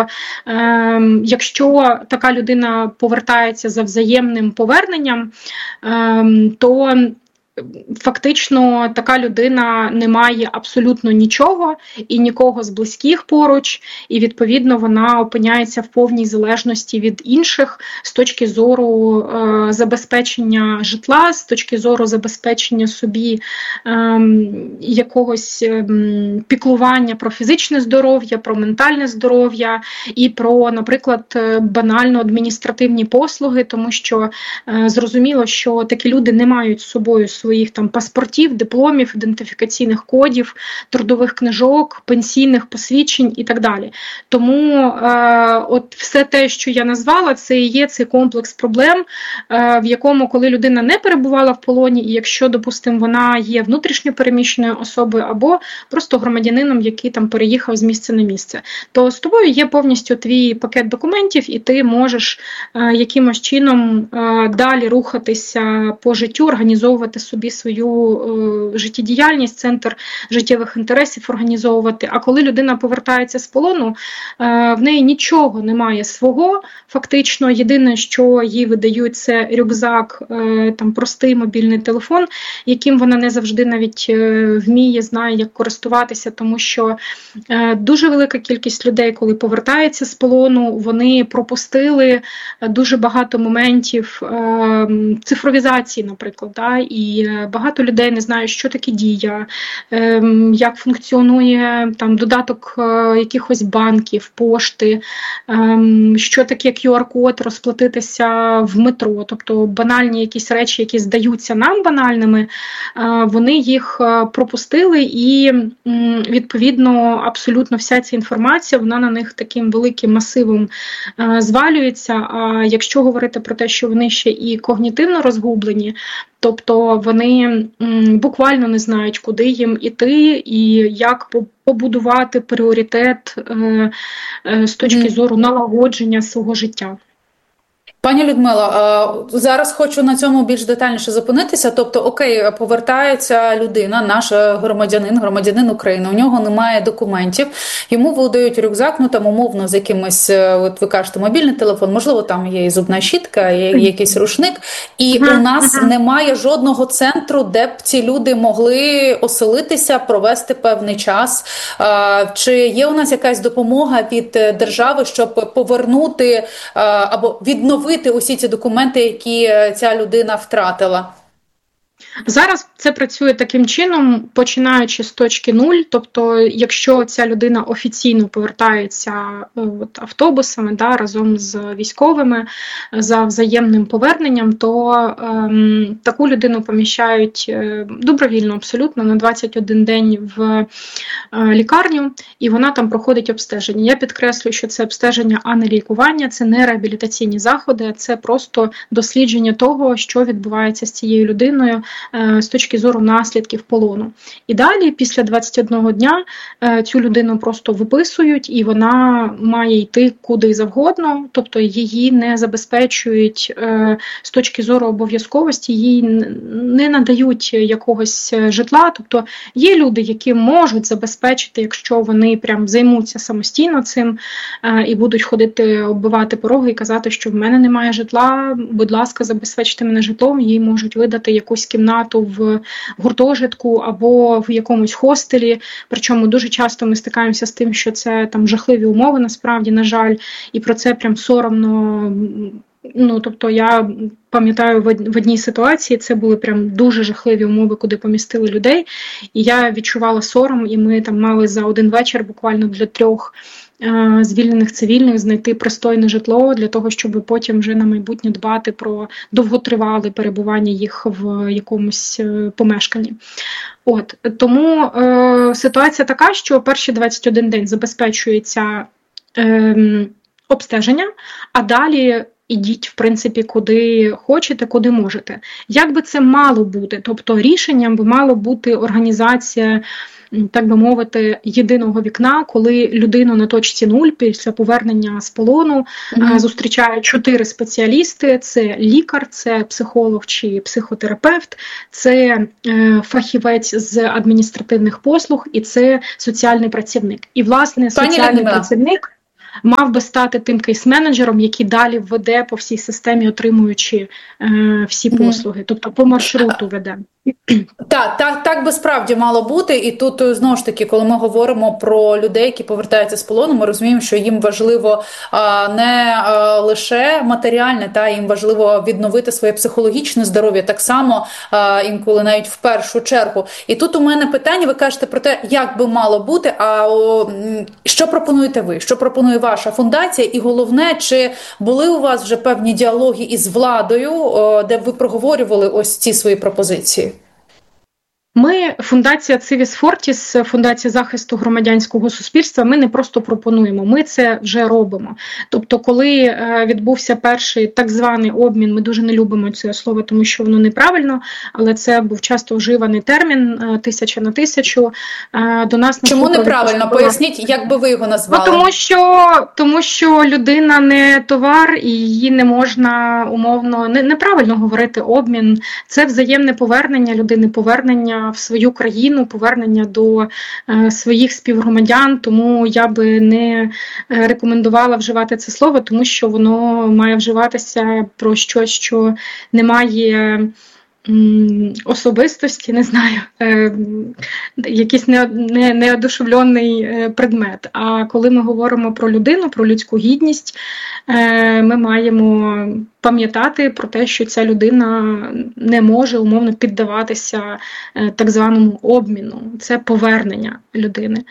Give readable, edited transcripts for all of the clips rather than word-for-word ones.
якщо така людина повертається за взаємним поверненням, то фактично така людина не має абсолютно нічого і нікого з близьких поруч, і відповідно вона опиняється в повній залежності від інших з точки зору забезпечення житла, з точки зору забезпечення собі якогось піклування про фізичне здоров'я, про ментальне здоров'я і про, наприклад, банально адміністративні послуги, тому що зрозуміло, що такі люди не мають з собою своїх там паспортів, дипломів, ідентифікаційних кодів, трудових книжок, пенсійних посвідчень і так далі. Тому от все те, що я назвала, це і є цей комплекс проблем, в якому, коли людина не перебувала в полоні, і якщо, допустимо, вона є внутрішньо переміщеною особою або просто громадянином, який там переїхав з місця на місце, то з тобою є повністю твій пакет документів, і ти можеш якимось чином далі рухатися по життю, організовувати собі свою життєдіяльність, центр життєвих інтересів організовувати. А коли людина повертається з полону, в неї нічого немає свого. Фактично, єдине, що їй видають, це рюкзак, там простий мобільний телефон, яким вона не завжди навіть вміє, знає, як користуватися, тому що дуже велика кількість людей, коли повертається з полону, вони пропустили дуже багато моментів цифровізації, наприклад, да? І багато людей не знають, що таке Дія, як функціонує там додаток якихось банків, пошти, що таке QR-код, розплатитися в метро. Тобто банальні якісь речі, які здаються нам банальними, вони їх пропустили і, відповідно, абсолютно вся ця інформація, вона на них таким великим масивом звалюється. А якщо говорити про те, що вони ще і когнітивно розгублені, тобто вони буквально не знають, куди їм іти і як побудувати пріоритет з точки зору налагодження свого життя. Пані Людмила, зараз хочу на цьому більш детальніше зупинитися. Тобто, окей, повертається людина, наш громадянин України, у нього немає документів, йому видають рюкзак, ну там умовно з якимось, от ви кажете, мобільний телефон, можливо, там є і зубна щітка, є якийсь рушник, і у нас немає жодного центру, де б ці люди могли оселитися, провести певний час. Чи є у нас якась допомога від держави, щоб повернути або відновити усі ці документи, які ця людина втратила? Зараз це працює таким чином, починаючи з точки 0, тобто якщо ця людина офіційно повертається автобусами, да, разом з військовими за взаємним поверненням, то таку людину поміщають добровільно абсолютно на 21 день в лікарню, і вона там проходить обстеження. Я підкреслюю, що це обстеження, а не лікування, це не реабілітаційні заходи, це просто дослідження того, що відбувається з цією людиною з точки зору наслідків полону. І далі, після 21 дня, цю людину просто виписують, і вона має йти куди завгодно, тобто її не забезпечують з точки зору обов'язковості, їй не надають якогось житла, тобто є люди, які можуть забезпечити, якщо вони прям займуться самостійно цим і будуть ходити, оббивати пороги і казати, що в мене немає житла, будь ласка, забезпечте мене житлом, їй можуть видати якусь кімнату в гуртожитку або в якомусь хостелі, причому дуже часто ми стикаємося з тим, що це там жахливі умови, насправді, на жаль, і про це прям соромно. Ну, тобто я пам'ятаю, в одній ситуації це були прям дуже жахливі умови, куди помістили людей, і я відчувала сором, і ми там мали за один вечір буквально для 3 звільнених цивільних знайти пристойне житло для того, щоб потім вже на майбутнє дбати про довготривале перебування їх в якомусь помешканні. От, тому ситуація така, що перші 21 день забезпечується обстеження, а далі ідіть, в принципі, куди хочете, куди можете. Як би це мало бути? Тобто рішенням би мало бути організація, так би мовити, єдиного вікна, коли людину на точці 0 після повернення з полону зустрічають 4 спеціалісти. Це лікар, це психолог чи психотерапевт, це фахівець з адміністративних послуг і це соціальний працівник. І, власне, соціальний працівник... мав би стати тим кейс-менеджером, який далі веде по всій системі, отримуючи всі послуги, тобто по маршруту веде. Так би справді мало бути. І тут, знову ж таки, коли ми говоримо про людей, які повертаються з полону, ми розуміємо, що їм важливо не лише матеріальне, їм важливо відновити своє психологічне здоров'я, так само інколи навіть в першу чергу. І тут у мене питання, ви кажете про те, як би мало бути, а що пропонуєте ви? Що пропонує ваша фундація? І головне, чи були у вас вже певні діалоги із владою, де ви проговорювали ось ці свої пропозиції? Ми, фундація Civis Fortis, фундація захисту громадянського суспільства, ми не просто пропонуємо, ми це вже робимо. Тобто, коли відбувся перший так званий обмін, ми дуже не любимо це слово, тому що воно неправильно, але це був часто вживаний термін 1000 на 1000. До нас чому неправильно? Поясніть, як би ви його назвали? Тому що людина не товар, і її не можна умовно, неправильно говорити обмін. Це взаємне повернення людини, повернення в свою країну, повернення до своїх співгромадян, тому я би не рекомендувала вживати це слово, тому що воно має вживатися про щось, що не має особистості, не знаю, якийсь неодушевлений предмет. А коли ми говоримо про людину, про людську гідність, ми маємо пам'ятати про те, що ця людина не може умовно піддаватися так званому обміну. Це повернення людини.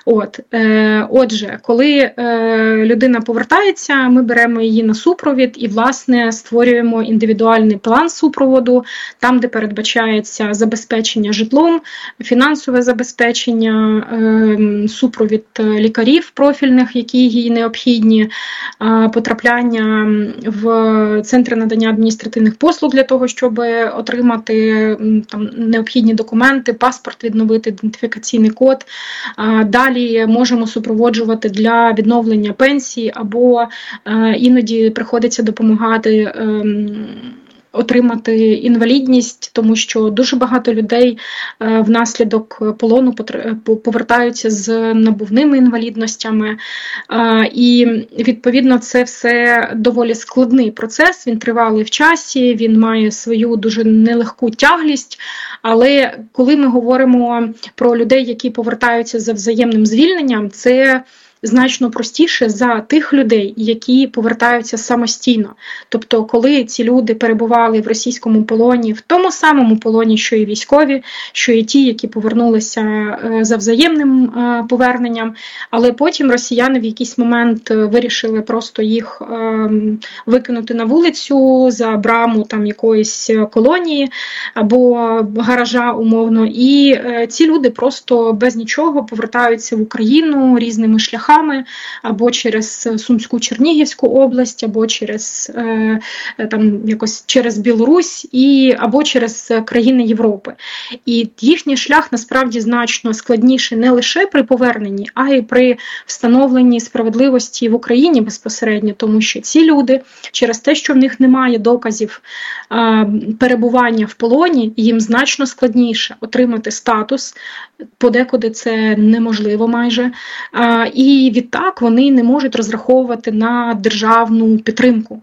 Отже, коли людина повертається, ми беремо її на супровід і, власне, створюємо індивідуальний план супроводу, там, де передбачається забезпечення житлом, фінансове забезпечення, супровід лікарів профільних, які їй необхідні, потрапляння в центри надання адміністративних послуг для того, щоб отримати необхідні документи, паспорт відновити, ідентифікаційний код. Далі можемо супроводжувати для відновлення пенсії або іноді приходиться допомагати отримати інвалідність, тому що дуже багато людей внаслідок полону повертаються з набувними інвалідностями. І, відповідно, це все доволі складний процес, він тривалий в часі, він має свою дуже нелегку тяглість, але коли ми говоримо про людей, які повертаються за взаємним звільненням, це значно простіше за тих людей, які повертаються самостійно. Тобто, коли ці люди перебували в російському полоні, в тому самому полоні, що і військові, що і ті, які повернулися за взаємним поверненням, але потім росіяни в якийсь момент вирішили просто їх викинути на вулицю за браму там якоїсь колонії або гаража умовно, і ці люди просто без нічого повертаються в Україну різними шляхами, або через Сумську Чернігівську область, або через через Білорусь, або через країни Європи. І їхній шлях насправді значно складніший не лише при поверненні, а й при встановленні справедливості в Україні безпосередньо, тому що ці люди через те, що в них немає доказів перебування в полоні, їм значно складніше отримати статус, подекуди це неможливо майже, і відтак вони не можуть розраховувати на державну підтримку.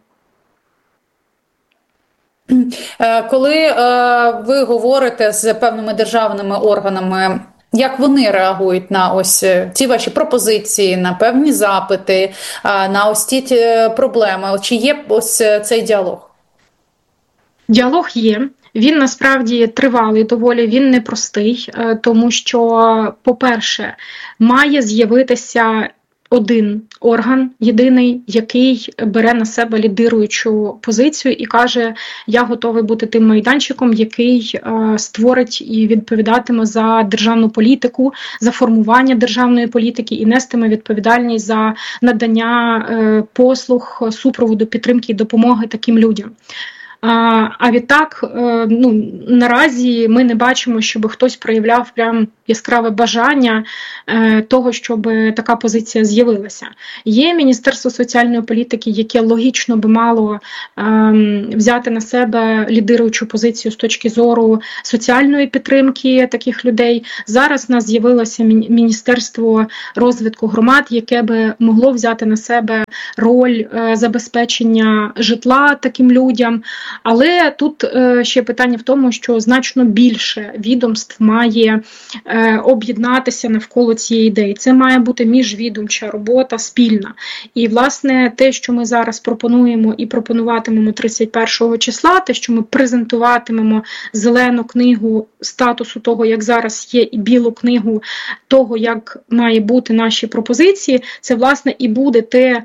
Коли ви говорите з певними державними органами, як вони реагують на ось ці ваші пропозиції, на певні запити, на ось ті проблеми? Чи є ось цей діалог? Діалог є. Він насправді тривалий доволі, він непростий, тому що, по-перше, має з'явитися один орган, єдиний, який бере на себе лідируючу позицію і каже, я готовий бути тим майданчиком, який створить і відповідатиме за державну політику, за формування державної політики і нестиме відповідальність за надання послуг, супроводу, підтримки і допомоги таким людям. А відтак, наразі ми не бачимо, щоб хтось проявляв прям яскраве бажання того, щоб така позиція з'явилася. Є Міністерство соціальної політики, яке логічно би мало взяти на себе лідируючу позицію з точки зору соціальної підтримки таких людей. Зараз у нас з'явилося Міністерство розвитку громад, яке би могло взяти на себе роль забезпечення житла таким людям. Але тут ще питання в тому, що значно більше відомств має об'єднатися навколо цієї ідеї. Це має бути міжвідомча робота спільна. І, власне, те, що ми зараз пропонуємо і пропонуватимемо 31 числа, те, що ми презентуватимемо зелену книгу статусу того, як зараз є, і білу книгу того, як має бути наші пропозиції, це, власне, і буде те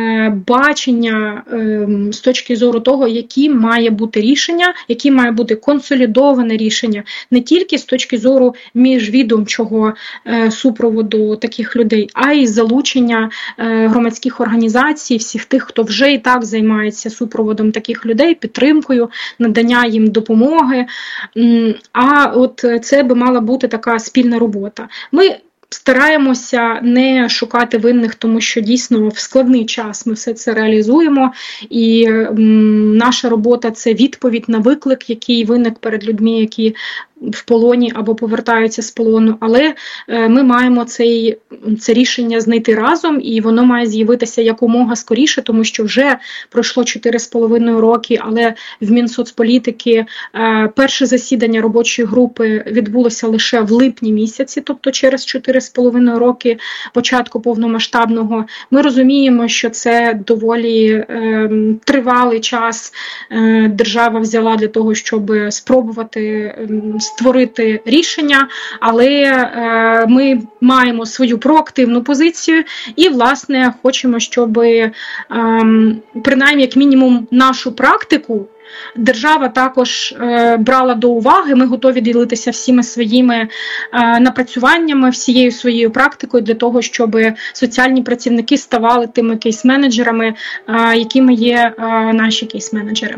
бачення з точки зору того, які має бути рішення, які має бути консолідоване рішення, не тільки з точки зору міжвідомчого супроводу таких людей, а й залучення громадських організацій, всіх тих, хто вже і так займається супроводом таких людей, підтримкою, надання їм допомоги. А от це би мала бути така спільна робота. Ми стараємося не шукати винних, тому що дійсно в складний час ми все це реалізуємо, і наша робота – це відповідь на виклик, який виник перед людьми, які в полоні або повертаються з полону, але ми маємо це рішення знайти разом, і воно має з'явитися якомога скоріше, тому що вже пройшло 4,5 роки, але в Мінсоцполітики перше засідання робочої групи відбулося лише в липні місяці, тобто через 4,5 роки початку повномасштабного. Ми розуміємо, що це доволі тривалий час держава взяла для того, щоб спробувати створити рішення, але ми маємо свою проактивну позицію і, власне, хочемо, щоб принаймні, як мінімум, нашу практику держава також брала до уваги. Ми готові ділитися всіми своїми напрацюваннями, всією своєю практикою для того, щоб соціальні працівники ставали тими кейс-менеджерами, якими є наші кейс-менеджери.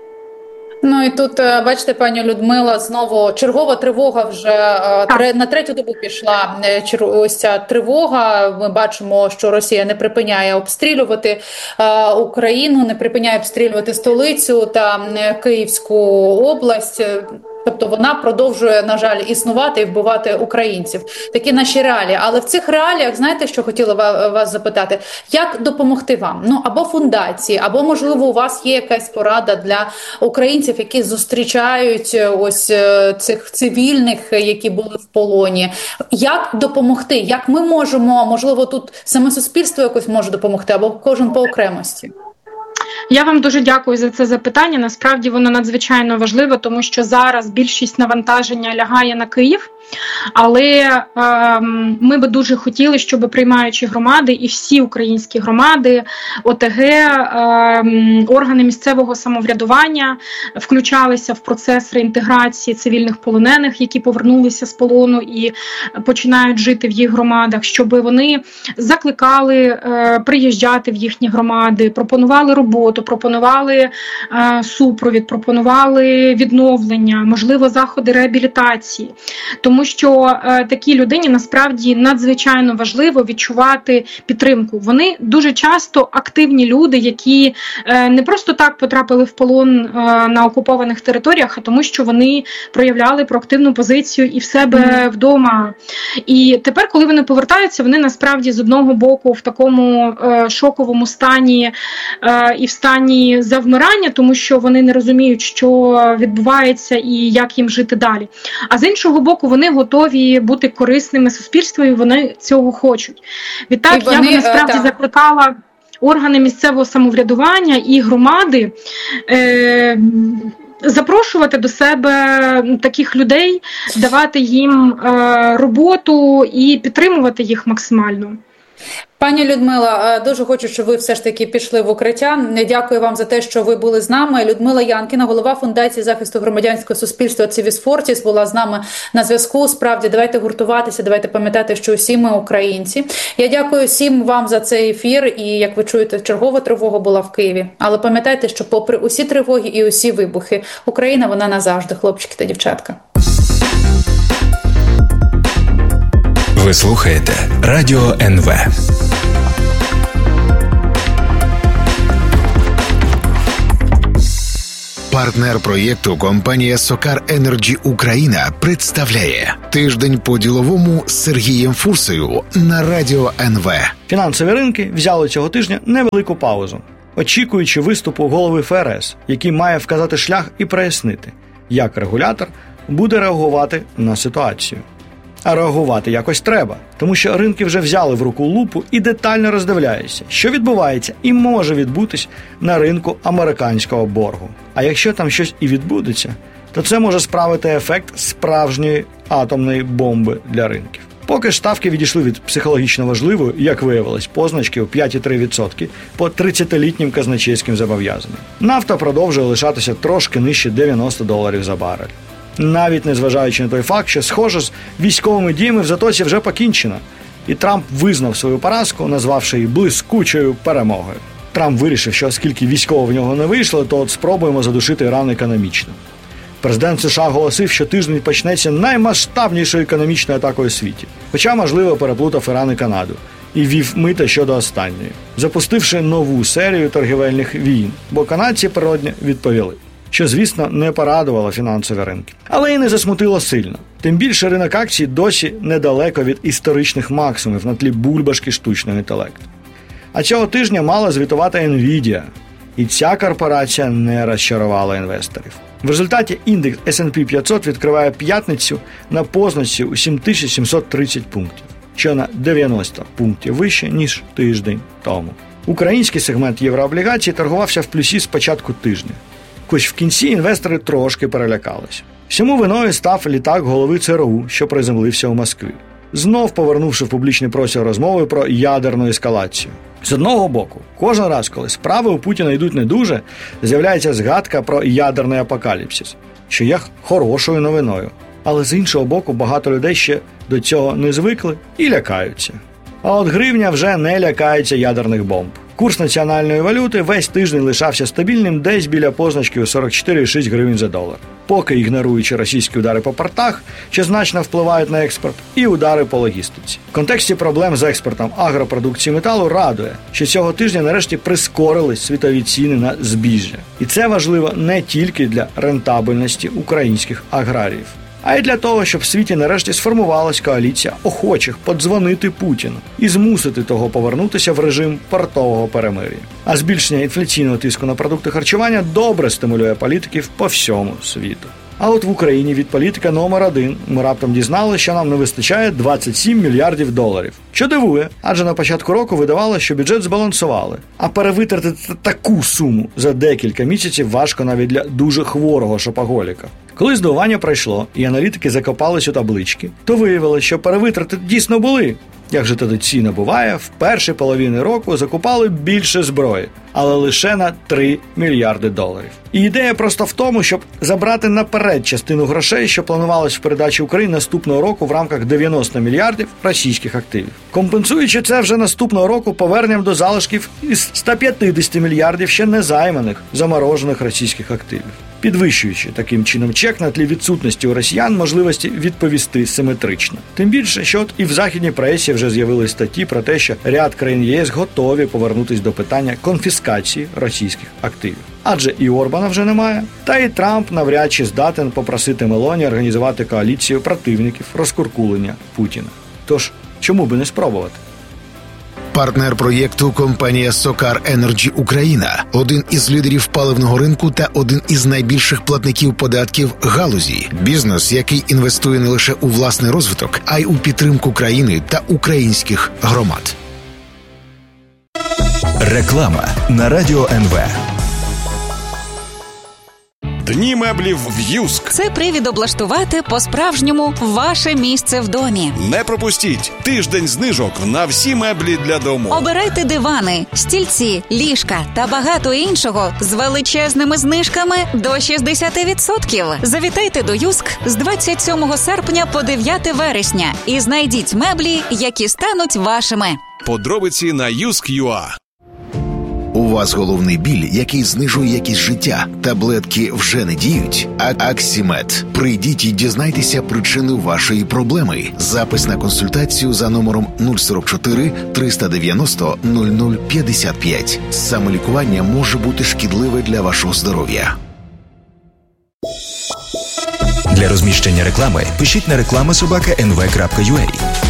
Ну і тут, бачите, пані Людмила, знову чергова тривога вже на третю добу пішла ось ця тривога. Ми бачимо, що Росія не припиняє обстрілювати Україну, не припиняє обстрілювати столицю та Київську область. Тобто вона продовжує, на жаль, існувати і вбивати українців. Такі наші реалії. Але в цих реаліях, знаєте, що хотіла вас запитати? Як допомогти вам? Або фундації, або, можливо, у вас є якась порада для українців, які зустрічають ось цих цивільних, які були в полоні. Як допомогти? Як ми можемо, можливо, тут саме суспільство якось може допомогти, або кожен по окремості? Я вам дуже дякую за це запитання. Насправді воно надзвичайно важливе, тому що зараз більшість навантаження лягає на Київ. Але ми би дуже хотіли, щоб приймаючі громади і всі українські громади, ОТГ, органи місцевого самоврядування включалися в процес реінтеграції цивільних полонених, які повернулися з полону і починають жити в їх громадах, щоб вони закликали приїжджати в їхні громади, пропонували роботу, пропонували супровід, пропонували відновлення, можливо, заходи реабілітації. Тому що такій людині насправді надзвичайно важливо відчувати підтримку. Вони дуже часто активні люди, які не просто так потрапили в полон на окупованих територіях, а тому що вони проявляли проактивну позицію і в себе вдома. І тепер, коли вони повертаються, вони насправді з одного боку в такому шоковому стані і в стані завмирання, тому що вони не розуміють, що відбувається і як їм жити далі. А з іншого боку, вони готові бути корисними суспільству, і вони цього хочуть. Відтак я би насправді закликала органи місцевого самоврядування і громади запрошувати до себе таких людей, давати їм роботу і підтримувати їх максимально. Пані Людмила, дуже хочу, щоб ви все ж таки пішли в укриття. Дякую вам за те, що ви були з нами. Людмила Янкіна, голова Фундації захисту громадянського суспільства Civis Fortis, була з нами на зв'язку. Справді, давайте гуртуватися, давайте пам'ятати, що усі ми українці. Я дякую всім вам за цей ефір. І, як ви чуєте, чергова тривога була в Києві. Але пам'ятайте, що попри усі тривоги і усі вибухи, Україна, вона назавжди, хлопчики та дівчатка. Ви слухаєте Радіо НВ. Партнер проєкту компанія Сокар Енерджі Україна представляє «Тиждень по-діловому» з Сергієм Фурсою на Радіо НВ. Фінансові ринки взяли цього тижня невелику паузу, очікуючи виступу голови ФРС, який має вказати шлях і прояснити, як регулятор буде реагувати на ситуацію. А реагувати якось треба, тому що ринки вже взяли в руку лупу і детально роздивляються, що відбувається і може відбутись на ринку американського боргу. А якщо там щось і відбудеться, то це може справити ефект справжньої атомної бомби для ринків. Поки ж ставки відійшли від психологічно важливої, як виявилось, позначки у 5,3% по 30-літнім казначейським зобов'язанням. Нафта продовжує лишатися трошки нижче $90 за барель. Навіть незважаючи на той факт, що, схоже, з військовими діями в Затоці вже покінчено. І Трамп визнав свою поразку, назвавши її блискучою перемогою. Трамп вирішив, що оскільки військово в нього не вийшло, то от спробуємо задушити Іран економічно. Президент США оголосив, що тиждень почнеться наймасштабнішою економічною атакою у світі. Хоча, можливо, переплутав Іран і Канаду. І ввів мита щодо останньої, запустивши нову серію торгівельних війн, бо канадці природно відповіли. Що, звісно, не порадувало фінансові ринки. Але і не засмутило сильно. Тим більше ринок акцій досі недалеко від історичних максимумів на тлі бульбашки штучного інтелекту. А цього тижня мала звітувати Nvidia. І ця корпорація не розчарувала інвесторів. В результаті індекс S&P 500 відкриває п'ятницю на позначці у 7730 пунктів, що на 90 пунктів вище, ніж тиждень тому. Український сегмент єврооблігацій торгувався в плюсі з початку тижня. Хоч в кінці інвестори трошки перелякалися. Всьому виною став літак голови ЦРУ, що приземлився у Москві, знов повернувши в публічний простір розмови про ядерну ескалацію. З одного боку, кожен раз, коли справи у Путіна йдуть не дуже, з'являється згадка про ядерний апокаліпсис, що є хорошою новиною. Але з іншого боку, багато людей ще до цього не звикли і лякаються. А от гривня вже не лякається ядерних бомб. Курс національної валюти весь тиждень лишався стабільним десь біля позначки у 44,6 гривень за долар. Поки ігноруючи російські удари по портах, що значно впливають на експорт, і удари по логістиці. В контексті проблем з експортом агропродукції металу радує, що цього тижня нарешті прискорились світові ціни на збіжжя. І це важливо не тільки для рентабельності українських аграріїв, а й для того, щоб в світі нарешті сформувалась коаліція охочих подзвонити Путіну і змусити того повернутися в режим портового перемир'я. А збільшення інфляційного тиску на продукти харчування добре стимулює політиків по всьому світу. А от в Україні від політика номер 1 ми раптом дізналися, що нам не вистачає $27 мільярдів. Що дивує, адже на початку року видавалося, що бюджет збалансували. А перевитратити таку суму за декілька місяців важко навіть для дуже хворого шопоголіка. Коли здивування пройшло і аналітики закопались у таблички, то виявилося, що перевитрати дійсно були. Як же традиційно буває, в першій половині року закупали більше зброї, але лише на $3 мільярди. І ідея просто в тому, щоб забрати наперед частину грошей, що планувалось в передачі Україні наступного року в рамках 90 мільярдів російських активів. Компенсуючи це вже наступного року поверненням до залишків із 150 мільярдів ще незайманих, заморожених російських активів. Підвищуючи таким чином чек на тлі відсутності у росіян можливості відповісти симетрично. Тим більше, що от і в західній пресі вже з'явились статті про те, що ряд країн ЄС готові повернутись до питання конфіскації російських активів. Адже і Орбана вже немає, та і Трамп навряд чи здатен попросити Мелоні організувати коаліцію противників розкуркулення Путіна. Тож, чому би не спробувати? Партнер проєкту – компанія Сокар Енерджі Україна, один із лідерів паливного ринку та один із найбільших платників податків галузі. Бізнес, який інвестує не лише у власний розвиток, а й у підтримку країни та українських громад. Реклама на Радіо НВ. Дні меблів в Юск. Це привід облаштувати по-справжньому ваше місце в домі. Не пропустіть тиждень знижок на всі меблі для дому. Обирайте дивани, стільці, ліжка та багато іншого з величезними знижками до 60%. Завітайте до Юск з 27 серпня по 9 вересня і знайдіть меблі, які стануть вашими. Подробиці на Юск.ua. У вас головний біль, який знижує якість життя. Таблетки вже не діють? Аксімед. Прийдіть і дізнайтеся причину вашої проблеми. Запис на консультацію за номером 044 390 0055. Самолікування може бути шкідливе для вашого здоров'я. Для розміщення реклами пишіть на reklama@nv.ua.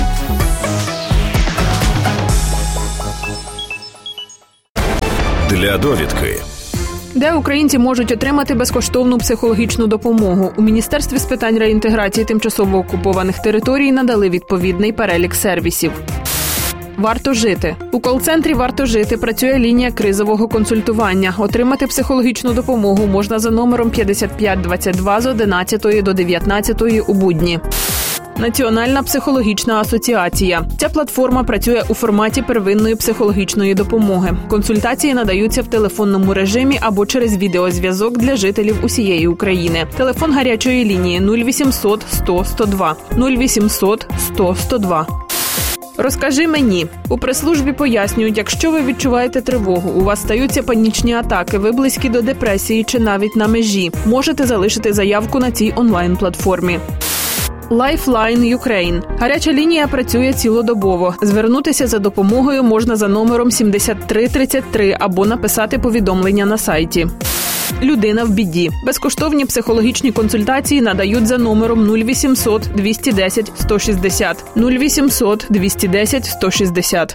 Для довідки. Де українці можуть отримати безкоштовну психологічну допомогу? У Міністерстві з питань реінтеграції тимчасово окупованих територій надали відповідний перелік сервісів. Варто жити. У кол-центрі «Варто жити» працює лінія кризового консультування. Отримати психологічну допомогу можна за номером 5522 з 11 до 19 у будні. Національна психологічна асоціація. Ця платформа працює у форматі первинної психологічної допомоги. Консультації надаються в телефонному режимі або через відеозв'язок для жителів усієї України. Телефон гарячої лінії 0800 100 102. 0800 100 102. Розкажи мені. У прес-службі пояснюють, якщо ви відчуваєте тривогу, у вас стаються панічні атаки, ви близькі до депресії чи навіть на межі, можете залишити заявку на цій онлайн-платформі. Lifeline Ukraine. Гаряча лінія працює цілодобово. Звернутися за допомогою можна за номером 7333 або написати повідомлення на сайті. Людина в біді. Безкоштовні психологічні консультації надають за номером 0800 210 160. 0800 210 160.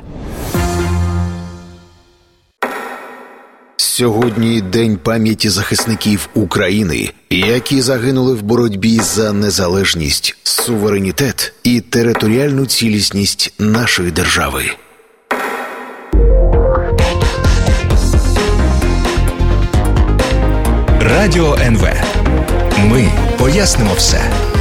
Сьогодні День пам'яті захисників України, які загинули в боротьбі за незалежність, суверенітет і територіальну цілісність нашої держави. Радіо НВ. Ми пояснимо все.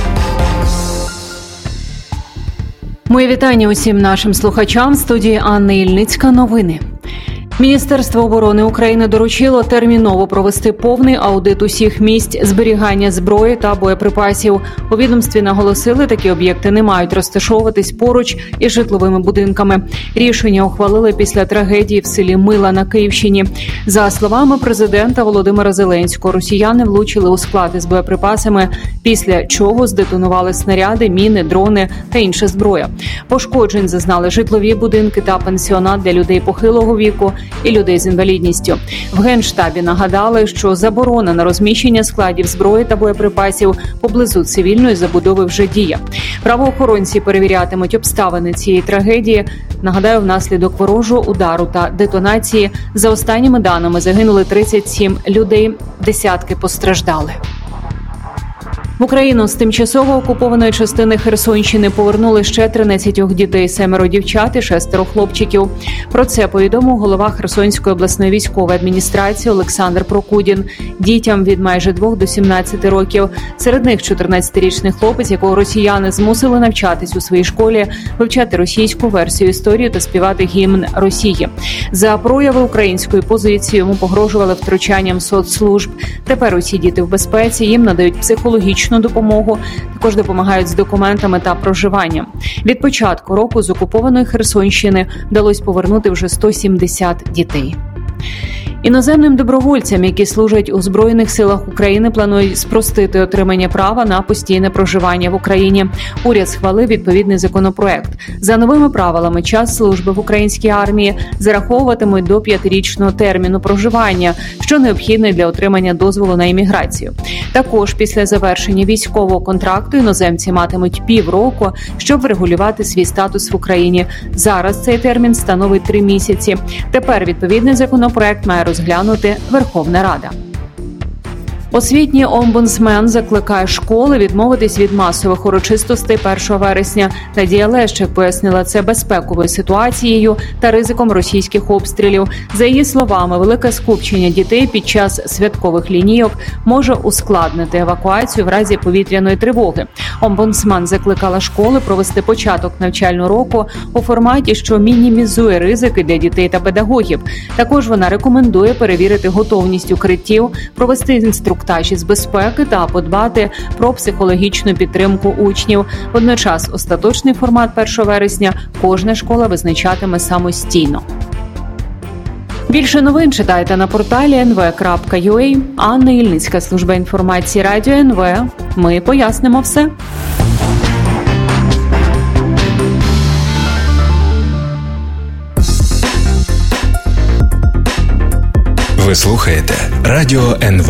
Моє вітання усім нашим слухачам. В студії Анна Ільницька. Новини. Міністерство оборони України доручило терміново провести повний аудит усіх місць зберігання зброї та боєприпасів. У відомстві наголосили, такі об'єкти не мають розташовуватись поруч із житловими будинками. Рішення ухвалили після трагедії в селі Мила на Київщині. За словами президента Володимира Зеленського, росіяни влучили у склад із боєприпасами, після чого здетонували снаряди, міни, дрони та інша зброя. Пошкоджень зазнали житлові будинки та пансіонат для людей похилого віку і людей з інвалідністю. В Генштабі нагадали, що заборона на розміщення складів зброї та боєприпасів поблизу цивільної забудови вже діє. Правоохоронці перевірятимуть обставини цієї трагедії. Нагадаю, внаслідок ворожого удару та детонації за останніми даними загинули 37 людей, десятки постраждали. В Україну з тимчасово окупованої частини Херсонщини повернули ще 13 дітей, 7 дівчат і 6 хлопчиків. Про це повідомив голова Херсонської обласної військової адміністрації Олександр Прокудін. Дітям від майже 2 до 17 років. Серед них 14-річний хлопець, якого росіяни змусили навчатись у своїй школі, вивчати російську версію історії та співати гімн Росії. За прояви української позиції йому погрожували втручанням соцслужб. Тепер усі діти в безпеці, їм надають психологічну допомогу, також допомагають з документами та проживанням. Від початку року з окупованої Херсонщини вдалося повернути вже 170 дітей. Іноземним добровольцям, які служать у Збройних силах України, планують спростити отримання права на постійне проживання в Україні. Уряд схвалив відповідний законопроект. За новими правилами час служби в українській армії зараховуватимуть до 5-річного терміну проживання, що необхідне для отримання дозволу на імміграцію. Також після завершення військового контракту іноземці матимуть півроку, щоб врегулювати свій статус в Україні. Зараз цей термін становить 3 місяці. Тепер відповідний законопроект має розглянути Верховна Рада. Освітній омбудсмен закликає школи відмовитись від масових урочистостей 1 вересня. Надія Лещик пояснила це безпековою ситуацією та ризиком російських обстрілів. За її словами, велике скупчення дітей під час святкових лінійок може ускладнити евакуацію в разі повітряної тривоги. Омбудсмен закликала школи провести початок навчального року у форматі, що мінімізує ризики для дітей та педагогів. Також вона рекомендує перевірити готовність укриттів, провести інструктаж із безпеки та подбати про психологічну підтримку учнів. Водночас остаточний формат 1 вересня кожна школа визначатиме самостійно. Більше новин читайте на порталі nv.ua. Анна Ільницька, служба інформації Радіо НВ. Ми пояснимо все. Ви слухаєте Радіо НВ.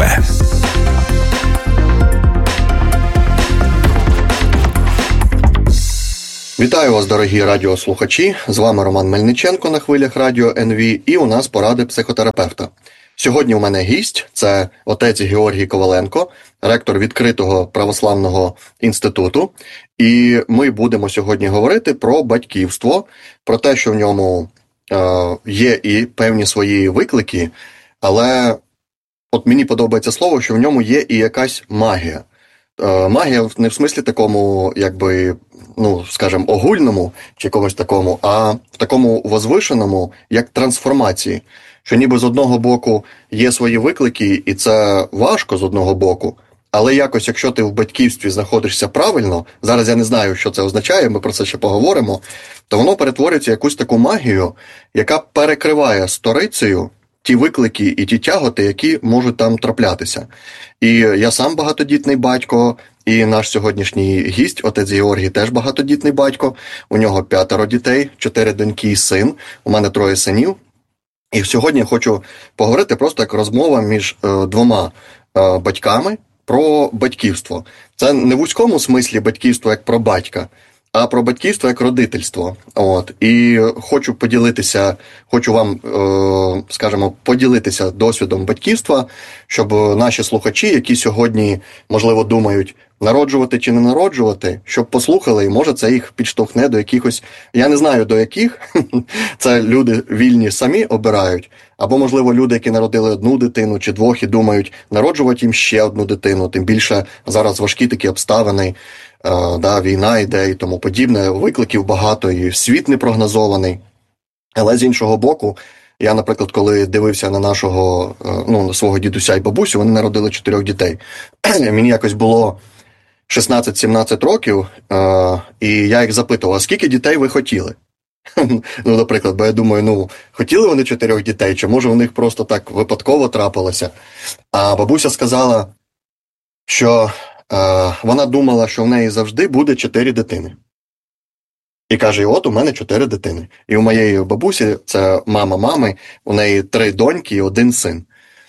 Вітаю вас, дорогі радіослухачі. З вами Роман Мельниченко на хвилях Радіо НВ, і у нас поради психотерапевта. Сьогодні у мене гість – це отець Георгій Коваленко, ректор відкритого православного інституту. І ми будемо сьогодні говорити про батьківство, про те, що в ньому є і певні свої виклики, але от мені подобається слово, що в ньому є і якась магія. Магія не в смислі такому, якби, скажімо, огульному чи якомусь такому, а в такому возвишеному, як трансформації. Що ніби з одного боку є свої виклики, і це важко з одного боку, але якось, якщо ти в батьківстві знаходишся правильно, зараз я не знаю, що це означає, ми про це ще поговоримо, то воно перетворюється в якусь таку магію, яка перекриває сторицею ті виклики і ті тяготи, які можуть там траплятися. І я сам багатодітний батько, і наш сьогоднішній гість, отець Георгій, теж багатодітний батько. У нього 5 дітей, 4 доньки і син. У мене 3 синів. І сьогодні я хочу поговорити просто як розмова між двома батьками про батьківство. Це не в вузькому смислі батьківство як про батька, а про батьківство як родительство. І хочу вам, скажімо, поділитися досвідом батьківства, щоб наші слухачі, які сьогодні, можливо, думають, народжувати чи не народжувати, щоб послухали, і може це їх підштовхне до якихось, я не знаю до яких, це люди вільні самі обирають, або, можливо, люди, які народили 1 дитину чи 2 і думають народжувати їм ще 1 дитину, тим більше зараз важкі такі обставини, війна йде і тому подібне, викликів багато, і світ непрогнозований. Але з іншого боку, я, наприклад, коли дивився на на свого дідуся і бабусю, вони народили 4 дітей. Мені якось було 16-17 років, і я їх запитував, а скільки дітей ви хотіли? Наприклад, бо я думаю, хотіли вони 4 дітей, чи може у них просто так випадково трапилося? А бабуся сказала, що вона думала, що в неї завжди буде 4 дитини. І каже, от у мене 4 дитини. І у моєї бабусі, це мама мами, у неї 3 доньки і 1 син.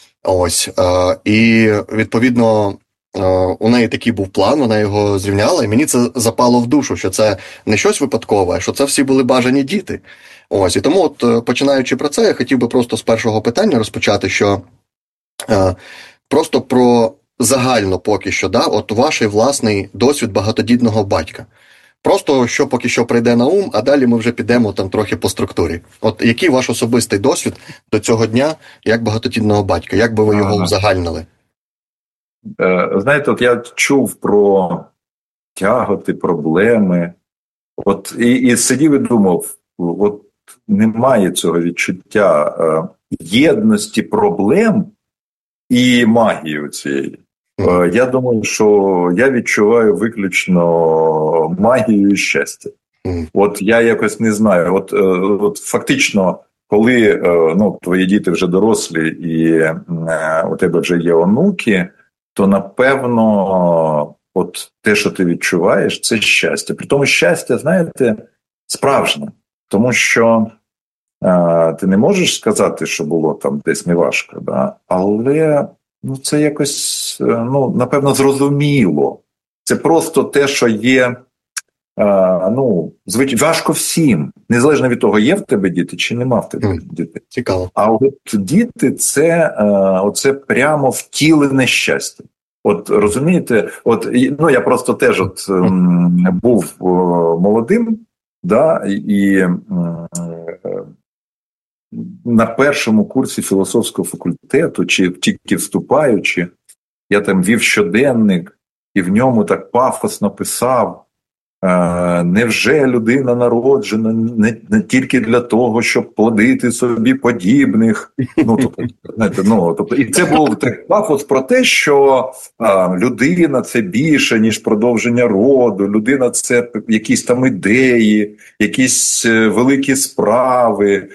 І, відповідно, у неї такий був план, вона його зрівняла, і мені це запало в душу, що це не щось випадкове, а що це всі були бажані діти. І тому, починаючи про це, я хотів би просто з першого питання розпочати, що просто про загально поки що, ваш власний досвід багатодітного батька. Просто що поки що прийде на ум, а далі ми вже підемо там трохи по структурі. Який ваш особистий досвід до цього дня як багатодітного батька? Як би ви його узагальнили? Знаєте, я чув про тяготи, проблеми. І сидів і думав, немає цього відчуття єдності проблем і магії цієї. Я думаю, що я відчуваю виключно магію і щастя. Я якось не знаю. Фактично, коли твої діти вже дорослі і у тебе вже є онуки, то, напевно, те, що ти відчуваєш, це щастя. При тому щастя, знаєте, справжнє. Тому що ти не можеш сказати, що було там десь неважко, але це якось, напевно, зрозуміло. Це просто те, що є важко всім, незалежно від того, є в тебе діти чи нема в тебе дітей. Цікаво. А от діти – це прямо втілене щастя. От розумієте, я просто теж був молодим, да, і на першому курсі філософського факультету, чи тільки вступаючи, я там вів щоденник, і в ньому так пафосно писав: невже людина народжена не тільки для того, щоб плодити собі подібних? І це був так пафос про те, що людина – це більше, ніж продовження роду, людина – це якісь там ідеї, якісь великі справи.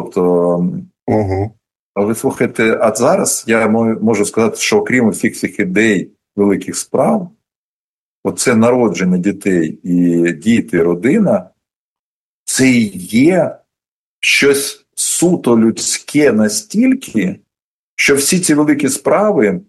Але слухайте, а зараз я можу сказати, що окрім усіх цих ідей, великих справ, оце народження дітей і діти, родина, це і є щось суто людське настільки, що всі ці великі справи,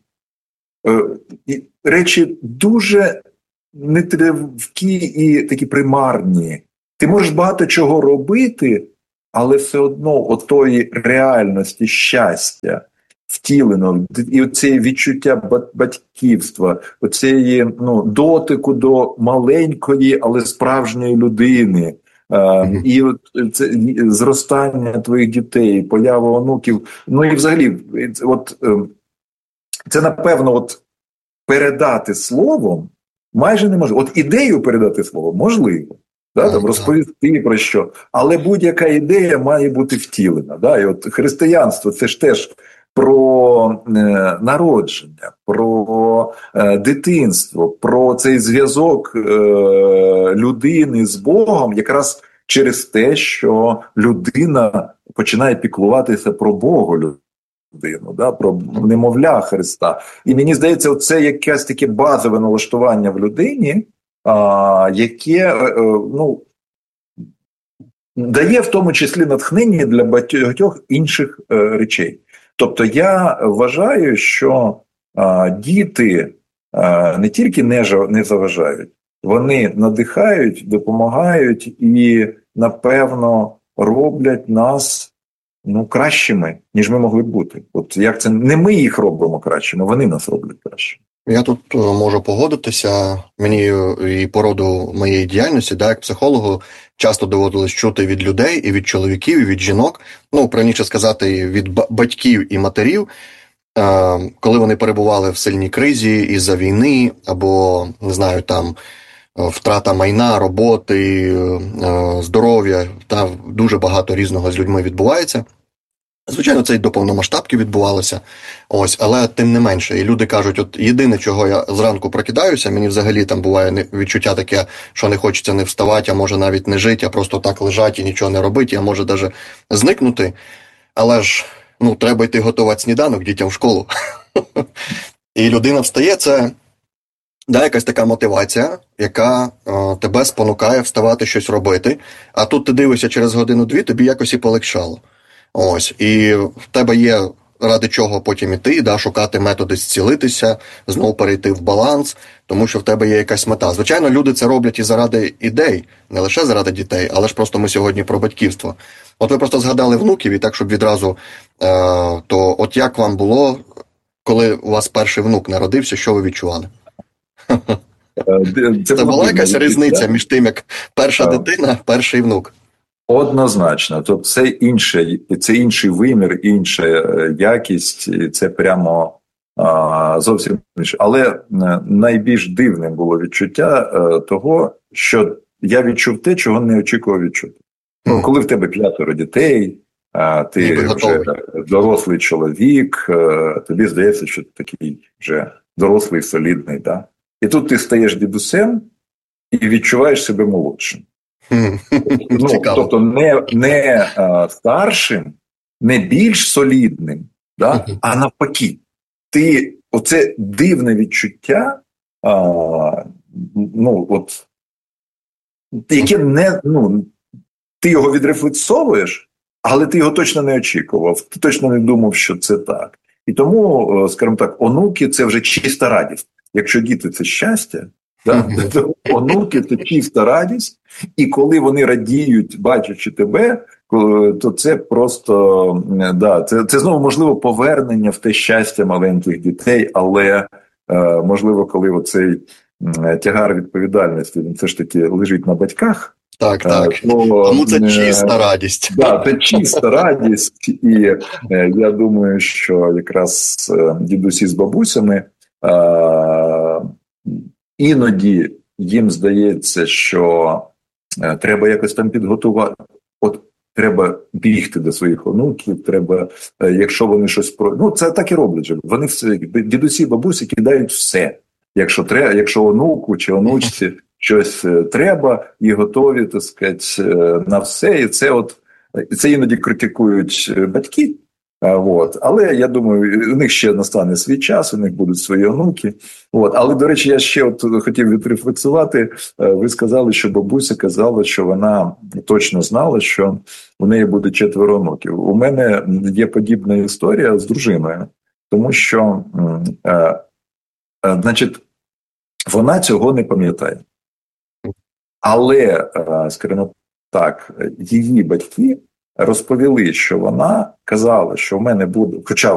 речі дуже нетривкі і такі примарні. Ти можеш багато чого робити, але все одно отої реальності щастя втілено, і оце відчуття батьківства, оцеї дотику до маленької, але справжньої людини, і це зростання твоїх дітей, поява онуків, і взагалі, це напевно передати словом майже неможливо. Ідею передати словом можливо. Розповісти про що. Але будь-яка ідея має бути втілена. І християнство – це ж теж про народження, про дитинство, про цей зв'язок людини з Богом якраз через те, що людина починає піклуватися про Бога людину, про немовля Христа. І мені здається, це якесь таке базове налаштування в людині, яке дає в тому числі натхнення для багатьох інших речей. Тобто я вважаю, що діти не тільки не заважають, вони надихають, допомагають і, напевно, роблять нас кращими, ніж ми могли б бути. Як це не ми їх робимо кращими, вони нас роблять кращими. Я тут можу погодитися. Мені і по роду моєї діяльності, як психологу, часто доводилось чути від людей, і від чоловіків, і від жінок, правильніше сказати, від батьків і матерів, коли вони перебували в сильній кризі із-за війни, або, не знаю, там, втрата майна, роботи, здоров'я, та дуже багато різного з людьми відбувається. Звичайно, це і до повномасштабки відбувалося, але тим не менше. І люди кажуть, єдине, чого я зранку прокидаюся, мені взагалі там буває відчуття таке, що не хочеться не вставати, а може навіть не жити, а просто так лежати і нічого не робити, а може навіть зникнути. Але ж, треба йти готувати сніданок дітям в школу. І людина встає, це якась така мотивація, яка тебе спонукає вставати, щось робити, а тут ти дивишся через годину-дві, тобі якось і полегшало. І в тебе є ради чого потім іти, шукати методи зцілитися, знову перейти в баланс, тому що в тебе є якась мета. Звичайно, люди це роблять і заради ідей, не лише заради дітей, але ж просто ми сьогодні про батьківство. Ви просто згадали внуків, і так, щоб відразу, то як вам було, коли у вас перший внук народився, що ви відчували? Це була якась різниця між тим, як перша дитина, перший внук? Однозначно. Тобто це інший вимір, інша якість, і це прямо зовсім інше. Але найбільш дивним було відчуття того, що я відчув те, чого не очікував відчути. Коли в тебе 5 дітей, ти вже дорослий чоловік, тобі здається, що ти такий вже дорослий, солідний. Да? І тут ти стаєш дідусем і відчуваєш себе молодшим. Тобто не старшим, не більш солідним, да? А навпаки. Ти оце дивне відчуття, яке ти його відрефлексовуєш, але ти його точно не очікував, ти точно не думав, що це так. І тому, скажімо так, онуки – це вже чиста радість. Якщо діти – це щастя, Да? Онуки – це чиста радість, і коли вони радіють, бачачи тебе, то це просто, да, це знову, можливо, повернення в те щастя маленьких дітей, але, можливо, коли оцей тягар відповідальності, він все ж таки лежить на батьках. Так. Тому це чиста радість. Так, це чиста радість, і я думаю, що якраз дідусі з бабусями іноді їм здається, що треба якось там підготувати. От треба бігти до своїх онуків, треба, якщо вони щось це так і роблять. Вони дідусі, бабусі кидають все. Якщо онуку чи онучці щось треба, і готові, так сказати, на все. І це іноді критикують батьки. Але я думаю, у них ще настане свій час, у них будуть свої онуки. Але, до речі, я ще хотів відрефлексувати. Ви сказали, що бабуся казала, що вона точно знала, що у неї буде 4 онуків. У мене є подібна історія з дружиною, тому що, вона цього не пам'ятає. Але, скажімо так, її батьки розповіли, що вона казала, що в мене буде, хоча